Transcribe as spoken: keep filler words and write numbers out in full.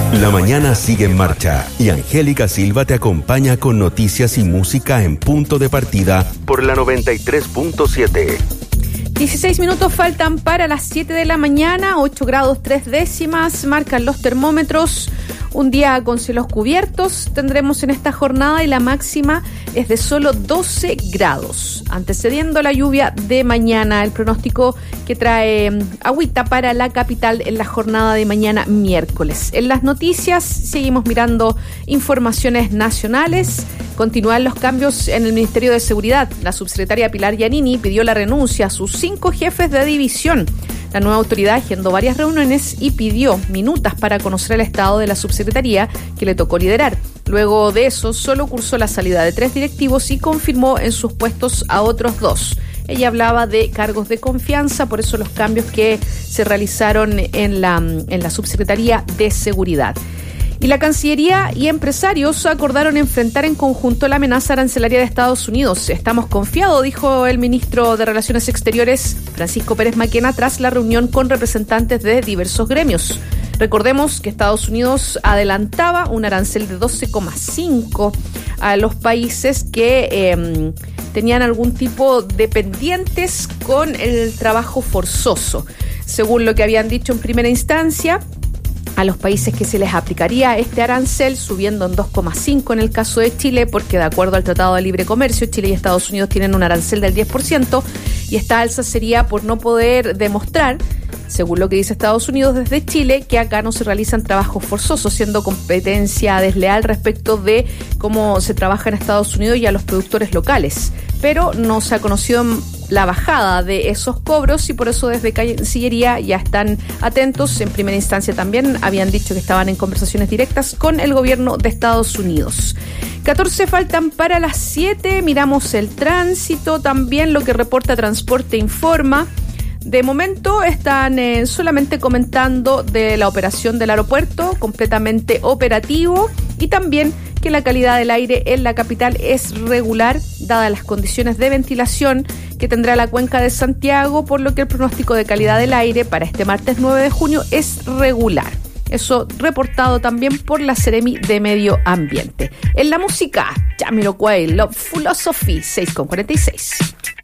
La mañana sigue en marcha y Angélica Silva te acompaña con noticias y música en Punto de Partida por la noventa y tres punto siete. dieciséis minutos faltan para las siete de la mañana, ocho grados tres décimas, marcan los termómetros. Un día con cielos cubiertos tendremos en esta jornada y la máxima es de solo doce grados, antecediendo la lluvia de mañana. El pronóstico que trae agüita para la capital en la jornada de mañana miércoles. En las noticias seguimos mirando informaciones nacionales. Continúan los cambios en el Ministerio de Seguridad. La subsecretaria Pilar Giannini pidió la renuncia a sus cinco jefes de división. La nueva autoridad agendó varias reuniones y pidió minutas para conocer el estado de la subsecretaría que le tocó liderar. Luego de eso, solo cursó la salida de tres directivos y confirmó en sus puestos a otros dos. Ella hablaba de cargos de confianza, por eso los cambios que se realizaron en la, en la subsecretaría de Seguridad. Y la Cancillería y empresarios acordaron enfrentar en conjunto la amenaza arancelaria de Estados Unidos. Estamos confiados, dijo el ministro de Relaciones Exteriores, Francisco Pérez Maquena, tras la reunión con representantes de diversos gremios. Recordemos que Estados Unidos adelantaba un arancel de doce coma cinco a los países que eh, tenían algún tipo de pendientes con el trabajo forzoso. Según lo que habían dicho en primera instancia, a los países que se les aplicaría este arancel, subiendo en dos coma cinco en el caso de Chile, porque de acuerdo al Tratado de Libre Comercio, Chile y Estados Unidos tienen un arancel del diez por ciento, y esta alza sería por no poder demostrar, según lo que dice Estados Unidos desde Chile, que acá no se realizan trabajos forzosos, siendo competencia desleal respecto de cómo se trabaja en Estados Unidos y a los productores locales. Pero no se ha conocido la bajada de esos cobros y por eso desde Cancillería ya están atentos. En primera instancia también habían dicho que estaban en conversaciones directas con el gobierno de Estados Unidos. catorce faltan para las siete, miramos el tránsito, también lo que reporta Transporte Informa. De momento están eh, solamente comentando de la operación del aeropuerto, completamente operativo, y también que la calidad del aire en la capital es regular, dadas las condiciones de ventilación que tendrá la cuenca de Santiago, por lo que el pronóstico de calidad del aire para este martes nueve de junio es regular. Eso reportado también por la Seremi de Medio Ambiente. En la música, Jamiroquai, Love Philosophy, seis con cuarenta y seis.